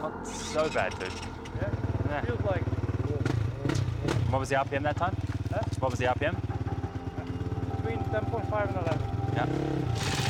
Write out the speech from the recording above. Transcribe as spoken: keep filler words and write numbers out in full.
not so bad, dude. Yeah? Yeah. Feels like... What was the R P M that time? Huh? What was the R P M? Between ten point five and eleven. Yeah.